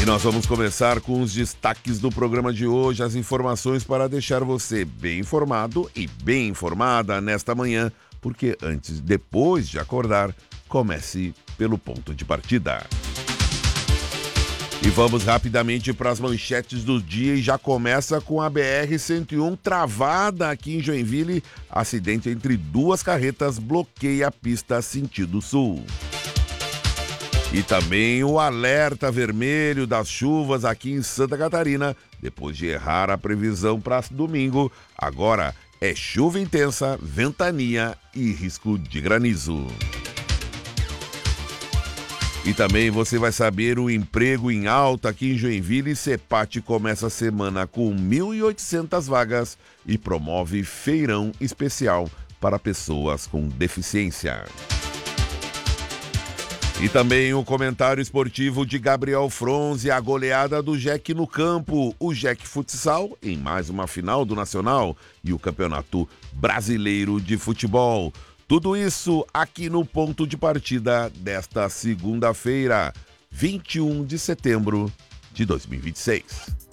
nós vamos começar com os destaques do programa de hoje, as informações para deixar você bem informado e bem informada nesta manhã, porque depois de acordar, comece pelo ponto de partida. E vamos rapidamente para as manchetes do dia e já começa com a BR-101 travada aqui em Joinville. Acidente entre duas carretas bloqueia a pista sentido sul. E também o alerta vermelho das chuvas aqui em Santa Catarina. Depois de errar a previsão para domingo, agora é chuva intensa, ventania e risco de granizo. E também você vai saber o emprego em alta aqui em Joinville. Cepate começa a semana com 1.800 vagas e promove feirão especial para pessoas com deficiência. E também o comentário esportivo de Gabriel Fronzi, a goleada do Jack no campo, o Jack Futsal em mais uma final do Nacional e o Campeonato Brasileiro de Futebol. Tudo isso aqui no ponto de partida desta segunda-feira, 21 de setembro de 2026.